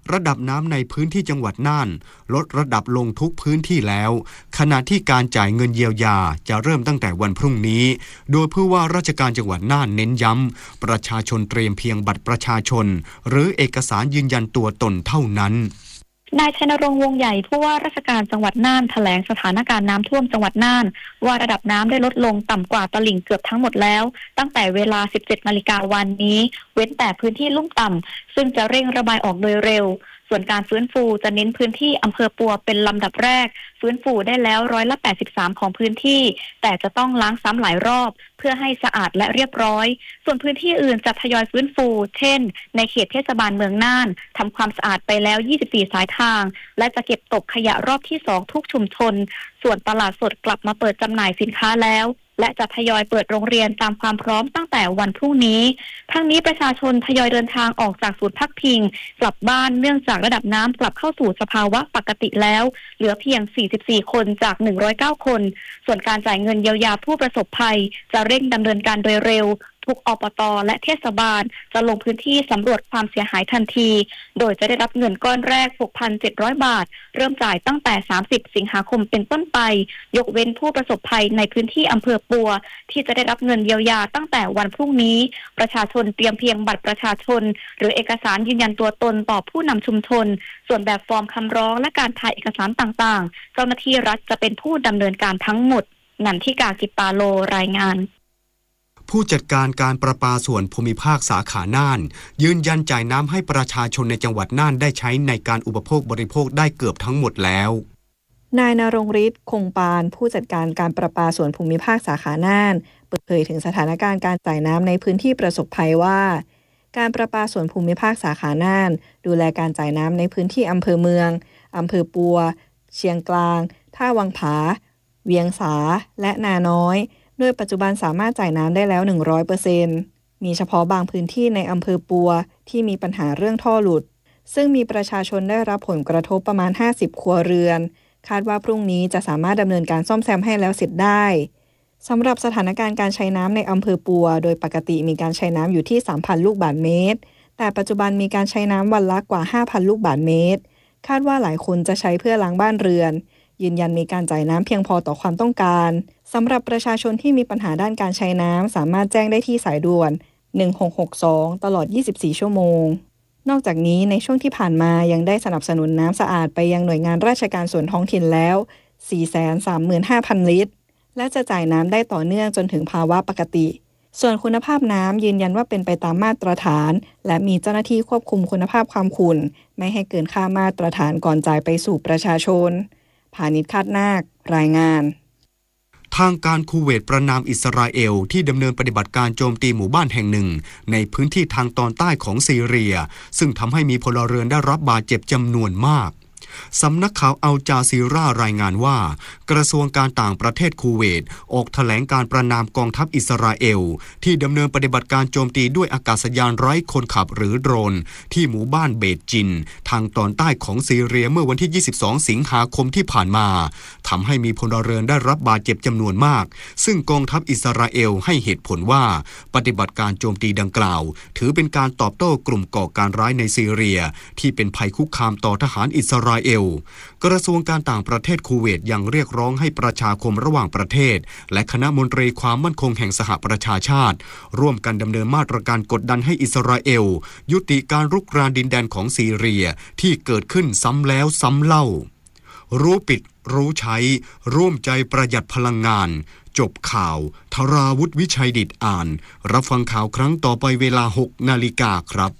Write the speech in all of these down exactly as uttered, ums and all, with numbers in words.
ระดับน้ำในพื้นที่จังหวัดน่านลดระดับลงทุกพื้นที่แล้วขณะที่การจ่ายเงินเยียวยาจะเริ่มตั้งแต่วันพรุ่งนี้โดยผู้ว่าราชการจังหวัดน่านเน้นย้ำประชาชนเตรียมเพียงบัตรประชาชนหรือเอกสารยืนยันตัวตนเท่านั้นนายชัยนรงค์วงใหญ่ผู้ว่าราชการจังหวัดน่านแถลงสถานการณ์น้ำท่วมจังหวัดน่านว่าระดับน้ำได้ลดลงต่ำกว่าตลิ่งเกือบทั้งหมดแล้วตั้งแต่เวลา สิบเจ็ดนาฬิกา วันนี้เว้นแต่พื้นที่ลุ่มต่ำซึ่งจะเร่งระบายออกโดยเร็วส่วนการฟื้นฟูจะเน้นพื้นที่อำเภอปัวเป็นลำดับแรกฟื้นฟูได้แล้วร้อยละแปดสิบสามของพื้นที่แต่จะต้องล้างซ้ำหลายรอบเพื่อให้สะอาดและเรียบร้อยส่วนพื้นที่อื่นจะทยอยฟื้นฟูเช่นในเขตเทศบาลเมืองน่านทำความสะอาดไปแล้วยี่สิบสี่สายทางและจะเก็บตกขยะรอบที่สองทุกชุมชนส่วนตลาดสดกลับมาเปิดจำหน่ายสินค้าแล้วและจะทยอยเปิดโรงเรียนตามความพร้อมตั้งแต่วันพรุ่งนี้ทั้งนี้ประชาชนทยอยเดินทางออกจากศูนย์พักพิงกลับบ้านเนื่องจากระดับน้ำกลับเข้าสู่สภาวะปกติแล้วเหลือเพียงสี่สิบสี่คนจากหนึ่งร้อยเก้าคนส่วนการจ่ายเงินเยียวยาผู้ประสบภัยจะเร่งดำเนินการโดยเร็วทุกอบต.และเทศบาลจะลงพื้นที่สำรวจความเสียหายทันทีโดยจะได้รับเงินก้อนแรก หกพันเจ็ดร้อย บาทเริ่มจ่ายตั้งแต่สามสิบสิงหาคมเป็นต้นไปยกเว้นผู้ประสบภัยในพื้นที่อำเภอปัวที่จะได้รับเงินเยียวยาตั้งแต่วันพรุ่งนี้ประชาชนเตรียมเพียงบัตรประชาชนหรือเอกสารยืนยันตัวตนต่อผู้นำชุมชนส่วนแบบฟอร์มคำร้องและการถ่ายเอกสารต่างๆเจ้าหน้าที่รัฐจะเป็นผู้ดำเนินการทั้งหมดนันทิกา กิปปาโลรายงานผู้จัดการการประปาส่วนภูมิภาคสาขาน่านยืนยันจ่ายน้ำให้ประชาชนในจังหวัดน่านได้ใช้ในการอุปโภคบริโภคได้เกือบทั้งหมดแล้วนายณรงค์ฤทธิ์คงปานผู้จัดการการประปาส่วนภูมิภาคสาขาน่านเปิดเผยถึงสถานการณ์การจ่ายน้ำในพื้นที่ประสบภัยว่าการประปาส่วนภูมิภาคสาขาน่านดูแลการจ่ายน้ำในพื้นที่อำเภอเมืองอำเภอปัวเชียงกลางท่าวังผาเวียงสาและนาน้อยโดยปัจจุบันสามารถจ่ายน้ำได้แล้ว หนึ่งร้อยเปอร์เซ็นต์ มีเฉพาะบางพื้นที่ในอำเภอปัวที่มีปัญหาเรื่องท่อหลุดซึ่งมีประชาชนได้รับผลกระทบประมาณห้าสิบครัวเรือนคาดว่าพรุ่งนี้จะสามารถดำเนินการซ่อมแซมให้แล้วเสร็จได้สำหรับสถานการณ์การใช้น้ำในอำเภอปัวโดยปกติมีการใช้น้ำอยู่ที่ สามพัน ลูกบาศก์เมตรแต่ปัจจุบันมีการใช้น้ำวันละกว่า ห้าพัน ลูกบาศก์เมตรคาดว่าหลายคนจะใช้เพื่อล้างบ้านเรือนยืนยันมีการจ่ายน้ำเพียงพอต่อความต้องการสำหรับประชาชนที่มีปัญหาด้านการใช้น้ำสามารถแจ้งได้ที่สายด่วนหนึ่งหกหกสองตลอดยี่สิบสี่ชั่วโมงนอกจากนี้ในช่วงที่ผ่านมายังได้สนับสนุนน้ำสะอาดไปยังหน่วยงานราชการส่วนท้องถิ่นแล้ว สี่แสนสามหมื่นห้าพัน ลิตรและจะจ่ายน้ำได้ต่อเนื่องจนถึงภาวะปกติส่วนคุณภาพน้ำยืนยันว่าเป็นไปตามมาตรฐานและมีเจ้าหน้าที่ควบคุมคุณภาพความขุ่นไม่ให้เกินค่ามาตรฐานก่อนจ่ายไปสู่ประชาชนพาณิชย์คาดนาครายงานทางการคูเวตประณามอิสราเอลที่ดำเนินปฏิบัติการโจมตีหมู่บ้านแห่งหนึ่งในพื้นที่ทางตอนใต้ของซีเรียซึ่งทำให้มีพลเรือนได้รับบาดเจ็บจำนวนมากสำนักข่าวอัลจาซีรารายงานว่ากระทรวงการต่างประเทศคูเวตออกแถลงการประณามกองทัพอิสราเอลที่ดำเนินปฏิบัติการโจมตีด้วยอากาศยานไร้คนขับหรือโดรนที่หมู่บ้านเบตจินทางตอนใต้ของซีเรียเมื่อวันที่ยี่สิบสองสิงหาคมที่ผ่านมาทำให้มีพลเรือนได้รับบาดเจ็บจำนวนมากซึ่งกองทัพอิสราเอลให้เหตุผลว่าปฏิบัติการโจมตีดังกล่าวถือเป็นการตอบโต้กลุ่มก่อการร้ายในซีเรียที่เป็นภัยคุกคามต่อทหารอิสราเอลกระทรวงการต่างประเทศคูเวตยังเรียกร้องให้ประชาคมระหว่างประเทศและคณะมนตรีความมั่นคงแห่งสหประชาชาติร่วมกันดำเนินมาตรการกดดันให้อิสราเอลยุติการรุกรานดินแดนของซีเรียที่เกิดขึ้นซ้ำแล้วซ้ำเล่ารู้ปิดรู้ใช้ร่วมใจประหยัดพลังงานจบข่าวธราวุฒิวิชัยดิษฐ์อ่านรับฟังข่าวครั้งต่อไปเวลา หกนาฬิกาครับ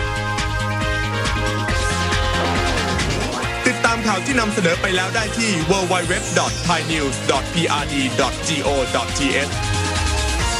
ติดตามข่าวที่นำเสนอไปแล้วได้ที่ ดับเบิลยู ดับเบิลยู ดับเบิลยู ดอท ไทยนิวส์ ดอท พี อาร์ ดี ดอท จี โอ ดอท ที เอช